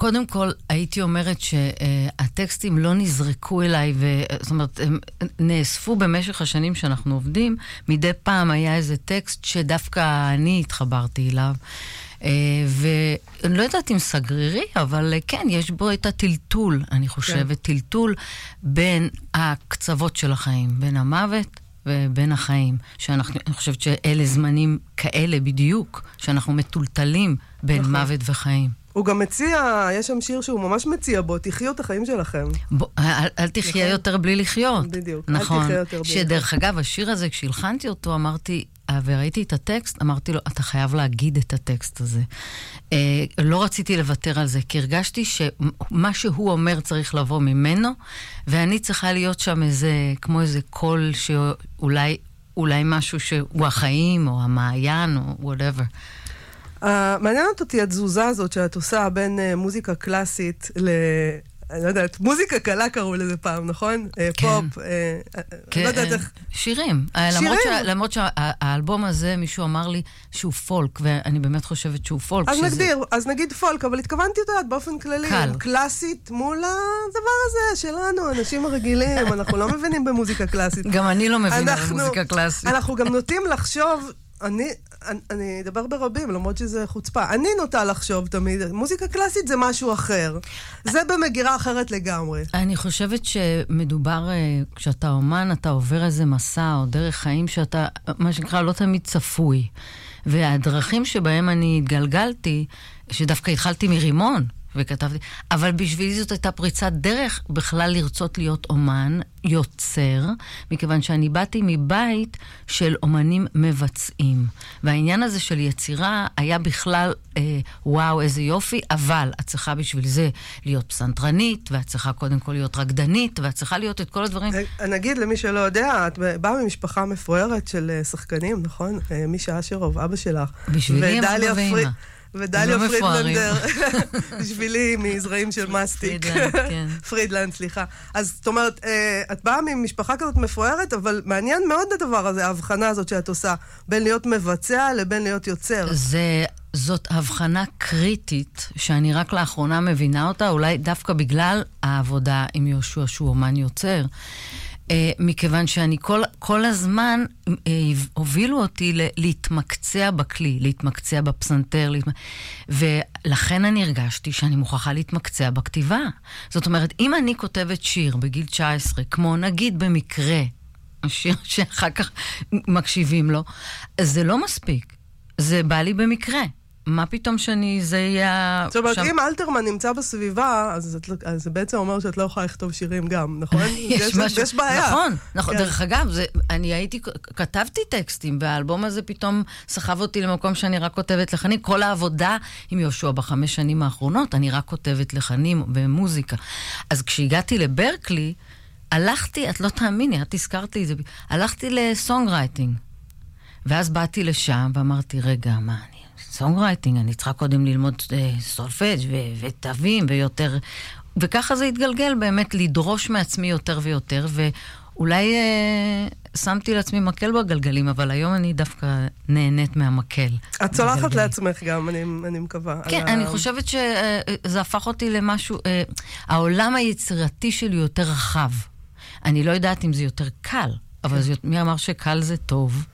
קודם כל, הייתי אומרת שהטקסטים לא נזרקו אליי, זאת אומרת, הם נאספו במשך השנים שאנחנו עובדים, מדי פעם היה איזה טקסט שדווקא אני התחברתי אליו, ואני לא יודעת אם סגרירי, אבל כן, יש בו את הטלטול, אני חושבת, טלטול בין הקצוות של החיים, בין המוות ובין החיים, אני חושבת שאלה זמנים כאלה בדיוק, שאנחנו מטולטלים בין מוות וחיים. הוא גם מציע, יש שם שיר שהוא ממש מציע בו, תחיו את החיים שלכם. אל תחיה יותר בלי לחיות. בדיוק, נכון. אל תחיה יותר בלי לחיות. שדרך אגב, השיר הזה, כשהלחנתי אותו, אמרתי, וראיתי את הטקסט, אמרתי לו, אתה חייב להגיד את הטקסט הזה. לא רציתי לוותר על זה, כי הרגשתי שמה שהוא אומר צריך לבוא ממנו, ואני צריכה להיות שם כמו איזה קול שאולי משהו שהוא החיים, או המעיין, או whatever. מעניינת אותי התזוזה הזאת שאת עושה בין מוזיקה קלאסית אני לא יודעת, מוזיקה קלה קראו לזה פעם, נכון? פופ, לא יודעת איך... שירים. למרות שהאלבום הזה, מישהו אמר לי שהוא פולק, ואני באמת חושבת שהוא פולק. אז נגיד פולק, אבל התכוונתי אותה באופן כללי. קלאסית מול הדבר הזה שלנו, אנשים הרגילים, אנחנו לא מבינים במוזיקה קלאסית. גם אני לא מבינה במוזיקה קלאסית. אנחנו גם נוטים לחשוב... אני אדבר ברבים, למרות שזה חוצפה. אני נוטה לחשוב תמיד, מוזיקה קלאסית זה משהו אחר. זה במגירה אחרת לגמרי. אני חושבת שמדובר, כשאתה אומן, אתה עובר איזה מסע או דרך חיים שאתה, מה שנקרא, לא תמיד צפוי. והדרכים שבהם אני התגלגלתי, שדווקא התחלתי מרימון, וכתבתי, אבל בשבילי זאת הייתה פריצת דרך בכלל לרצות להיות אומן, יוצר, מכיוון שאני באתי מבית של אומנים מבצעים. והעניין הזה של יצירה היה בכלל, וואו, איזה יופי, אבל את צריכה בשביל זה להיות פסנתרנית, ואת צריכה קודם כל להיות רקדנית, ואת צריכה להיות את כל הדברים. נגיד למי שלא יודע, את באה ממשפחה מפוארת של שחקנים, נכון? מישה אשרוב, אבא שלך. בשבילי הם אבא ואמא. ודליה פרידלנדר, בשבילי מזרעים של מסטיק. פרידלנד, סליחה. אז זאת אומרת, את באה ממשפחה כזאת מפוארת, אבל מעניין מאוד הדבר הזה, ההבחנה הזאת שאת עושה, בין להיות מבצע לבין להיות יוצר. זאת הבחנה קריטית, שאני רק לאחרונה מבינה אותה, אולי דווקא בגלל העבודה עם יהושע שהוא אומן יוצר, מכיוון שאני כל הזמן הובילו אותי להתמקצע בכלי, להתמקצע בפסנתר, ולכן אני הרגשתי שאני מוכרחה להתמקצע בכתיבה. זאת אומרת, אם אני כותבת שיר בגיל 19, כמו נגיד במקרה, השיר שאחר כך מקשיבים לו, זה לא מספיק. זה בא לי במקרה. מה פתאום זה יהיה... זאת אומרת, אם אלתרמן נמצא בסביבה, אז זה בעצם אומר שאת לא יכולה לכתוב שירים גם, נכון? יש בעיה. נכון. דרך אגב, כתבתי טקסטים, והאלבום הזה פתאום סחב אותי למקום שאני רק כותבת לחנים. כל העבודה עם יהושע ב5 שנים האחרונות, אני רק כותבת לחנים ומוזיקה. אז כשהגעתי לברקלי, הלכתי, את לא תאמיני, את הזכרת לי את זה, הלכתי לסונגרייטינג. ואז באתי לשם ואמרתי, רגע, מה אני... סונגרייטינג, אני צריכה קודם ללמוד סולפג' ותווים ויותר, וככה זה התגלגל באמת לדרוש מעצמי יותר ויותר, ואולי שמתי לעצמי מקל בגלגלים, אבל היום אני דווקא נהנית מהמקל. את צולחת לעצמך גם, אני מקווה. כן, אני חושבת שזה הפך אותי למשהו, העולם היצירתי שלי יותר רחב. אני לא יודעת אם זה יותר קל, אבל מי אמר שקל זה טוב?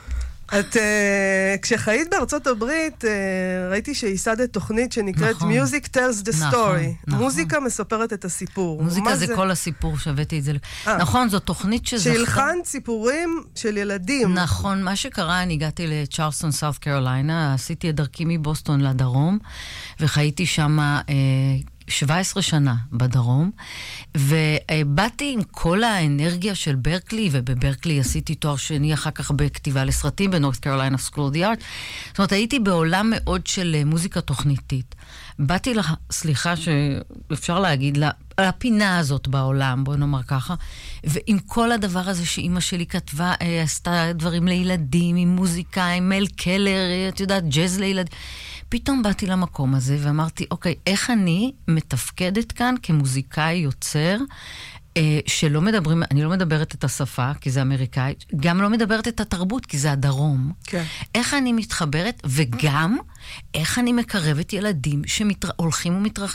כשחיית בארצות הברית, ראיתי שייסדת תוכנית שנקראת Music Tells the Story. מוזיקה מספרת את הסיפור. מוזיקה זה כל הסיפור, שוויתי את זה. נכון, זו תוכנית שזכתה... שהלחן סיפורים של ילדים. נכון, מה שקרה, אני הגעתי לצ'רלסטון, סאות' קרוליינה, עשיתי את דרכי מבוסטון לדרום, וחייתי שם 17 שנה בדרום, ובאתי עם כל האנרגיה של ברקלי, ובברקלי עשיתי תואר שני אחר כך בכתיבה לסרטים בנורת' קרוליינה סקול אוף די ארט. זאת אומרת, הייתי בעולם מאוד של מוזיקה תוכניתית. באתי סליחה שאפשר להגיד לפינה הזאת בעולם, בוא נאמר ככה, ועם כל הדבר הזה שאימא שלי כתבה, עשתה דברים לילדים, עם מוזיקה, עם מל קלר, את יודעת, ג'אז לילדים. פתאום באתי למקום הזה ואמרתי, אוקיי, איך אני מתפקדת כאן כמוזיקאי יוצר, שלא מדברים, אני לא מדברת את השפה, כי זה אמריקאית, גם לא מדברת את התרבות, כי זה הדרום. כן. איך אני מתחברת, וגם איך אני מקרבת ילדים שהולכים